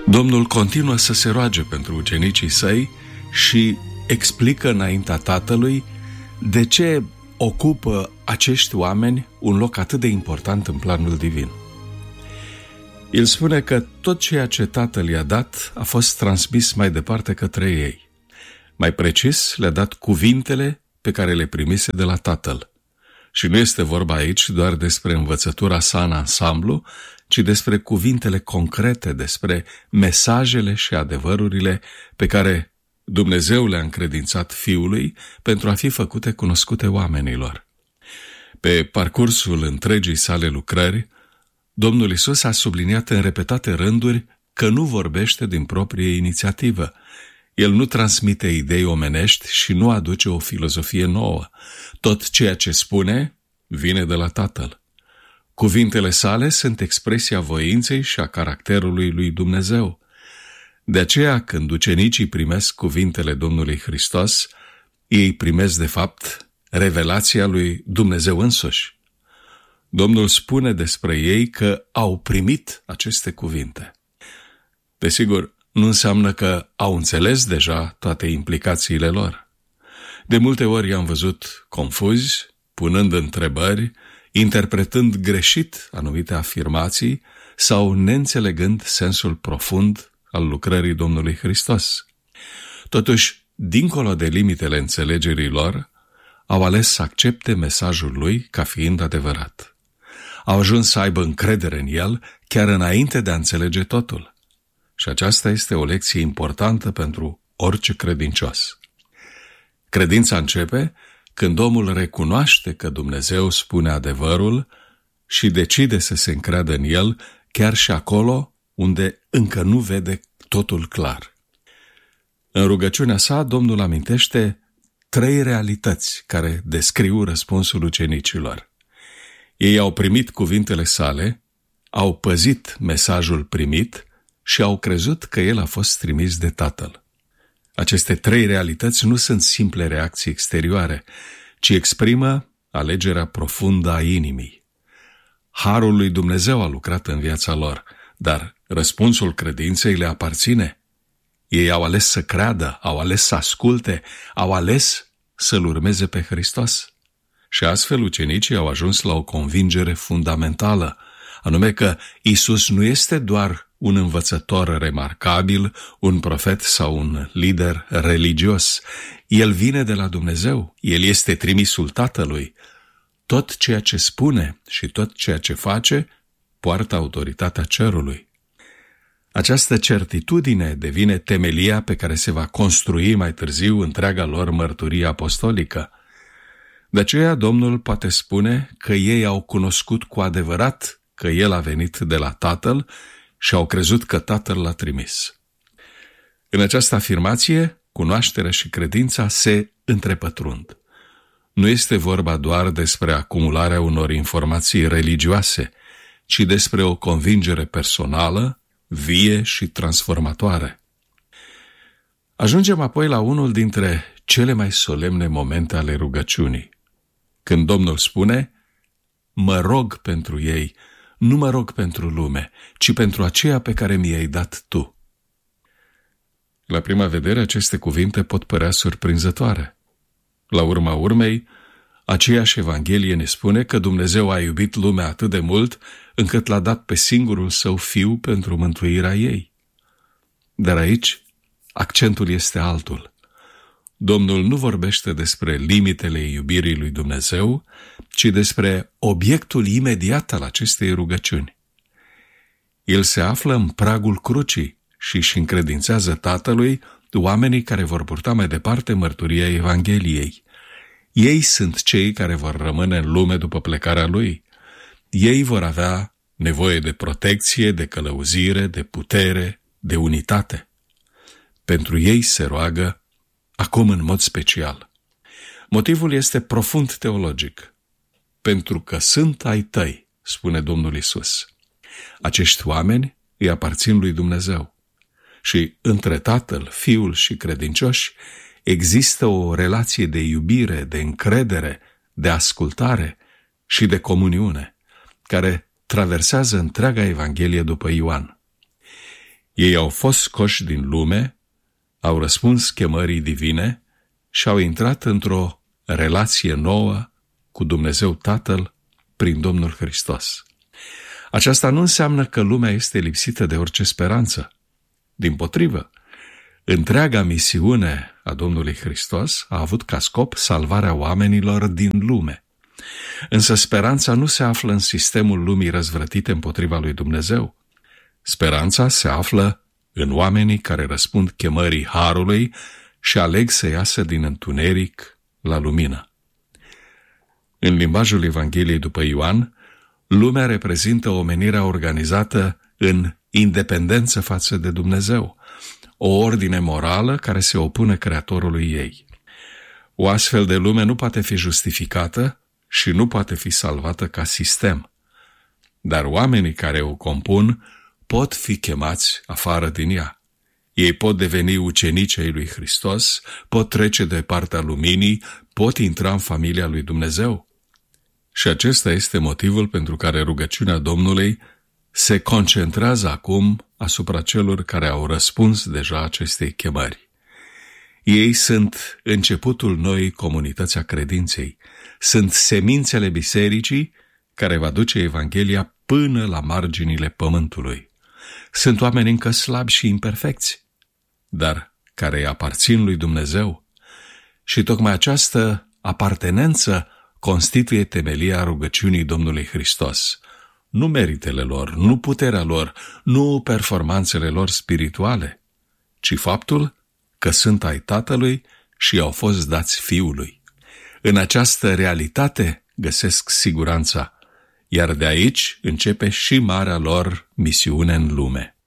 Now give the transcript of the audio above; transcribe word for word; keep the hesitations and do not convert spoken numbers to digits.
Domnul continuă să se roage pentru ucenicii săi și explică înaintea Tatălui de ce ocupă acești oameni un loc atât de important în planul divin. El spune că tot ceea ce Tatăl i-a dat a fost transmis mai departe către ei. Mai precis, le-a dat cuvintele pe care le primise de la Tatăl. Și nu este vorba aici doar despre învățătura sa în ansamblu, ci despre cuvintele concrete, despre mesajele și adevărurile pe care Dumnezeu le-a încredințat Fiului pentru a fi făcute cunoscute oamenilor. Pe parcursul întregii sale lucrări, Domnul Iisus a subliniat în repetate rânduri că nu vorbește din proprie inițiativă. El nu transmite idei omenești și nu aduce o filozofie nouă. Tot ceea ce spune vine de la Tatăl. Cuvintele sale sunt expresia voinței și a caracterului lui Dumnezeu. De aceea, când ucenicii primesc cuvintele Domnului Hristos, ei primesc, de fapt, revelația lui Dumnezeu însuși. Domnul spune despre ei că au primit aceste cuvinte. Desigur, nu înseamnă că au înțeles deja toate implicațiile lor. De multe ori i-am văzut confuzi, punând întrebări, interpretând greșit anumite afirmații sau neînțelegând sensul profund al lucrării Domnului Hristos. Totuși, dincolo de limitele înțelegerii lor, au ales să accepte mesajul lui ca fiind adevărat. Au ajuns să aibă încredere în el chiar înainte de a înțelege totul. Și aceasta este o lecție importantă pentru orice credincios. Credința începe când omul recunoaște că Dumnezeu spune adevărul și decide să se încreadă în el, chiar și acolo unde încă nu vede totul clar. În rugăciunea sa, Domnul amintește trei realități care descriu răspunsul ucenicilor. Ei au primit cuvintele sale, au păzit mesajul primit și au crezut că el a fost trimis de Tatăl. Aceste trei realități nu sunt simple reacții exterioare, ci exprimă alegerea profundă a inimii. Harul lui Dumnezeu a lucrat în viața lor, dar răspunsul credinței le aparține. Ei au ales să creadă, au ales să asculte, au ales să-L urmeze pe Hristos. Și astfel ucenicii au ajuns la o convingere fundamentală, anume că Iisus nu este doar un învățător remarcabil, un profet sau un lider religios. El vine de la Dumnezeu, El este trimisul Tatălui. Tot ceea ce spune și tot ceea ce face poartă autoritatea cerului. Această certitudine devine temelia pe care se va construi mai târziu întreaga lor mărturie apostolică. De aceea Domnul poate spune că ei au cunoscut cu adevărat că El a venit de la Tatăl și au crezut că Tatăl l-a trimis. În această afirmație, cunoașterea și credința se întrepătrund. Nu este vorba doar despre acumularea unor informații religioase, ci despre o convingere personală, vie și transformatoare. Ajungem apoi la unul dintre cele mai solemne momente ale rugăciunii, când Domnul spune: mă rog pentru ei, nu mă rog pentru lume, ci pentru aceea pe care mi-ai dat tu. La prima vedere, aceste cuvinte pot părea surprinzătoare. La urma urmei, aceeași Evanghelie ne spune că Dumnezeu a iubit lumea atât de mult încât l-a dat pe singurul său Fiu pentru mântuirea ei. Dar aici, accentul este altul. Domnul nu vorbește despre limitele iubirii lui Dumnezeu, ci despre obiectul imediat al acestei rugăciuni. El se află în pragul crucii și își încredințează Tatălui oamenii care vor purta mai departe mărturia Evangheliei. Ei sunt cei care vor rămâne în lume după plecarea Lui. Ei vor avea nevoie de protecție, de călăuzire, de putere, de unitate. Pentru ei se roagă acum în mod special. Motivul este profund teologic. Pentru că sunt ai tăi, spune Domnul Iisus. Acești oameni îi aparțin lui Dumnezeu. Și între Tatăl, Fiul și credincioși există o relație de iubire, de încredere, de ascultare și de comuniune, care traversează întreaga Evanghelie după Ioan. Ei au fost scoși din lume, au răspuns chemării divine și au intrat într-o relație nouă cu Dumnezeu Tatăl prin Domnul Hristos. Aceasta nu înseamnă că lumea este lipsită de orice speranță. Dimpotrivă, întreaga misiune a Domnului Hristos a avut ca scop salvarea oamenilor din lume. Însă speranța nu se află în sistemul lumii răzvrătite împotriva lui Dumnezeu. Speranța se află în oamenii care răspund chemării Harului și aleg să iasă din întuneric la lumină. În limbajul Evangheliei după Ioan, lumea reprezintă omenirea organizată în independență față de Dumnezeu, o ordine morală care se opune creatorului ei. O astfel de lume nu poate fi justificată și nu poate fi salvată ca sistem. Dar oamenii care o compun pot fi chemați afară din ea. Ei pot deveni ucenici ai lui Hristos, pot trece de partea luminii, pot intra în familia lui Dumnezeu. Și acesta este motivul pentru care rugăciunea Domnului se concentrează acum asupra celor care au răspuns deja acestei chemări. Ei sunt începutul noii comunități a credinței, sunt semințele bisericii care va duce Evanghelia până la marginile pământului. Sunt oameni încă slabi și imperfecți, dar care îi aparțin lui Dumnezeu. Și tocmai această apartenență constituie temelia rugăciunii Domnului Hristos. Nu meritele lor, nu puterea lor, nu performanțele lor spirituale, ci faptul că sunt ai Tatălui și au fost dați Fiului. În această realitate găsesc siguranța, iar de aici începe și marea lor misiune în lume.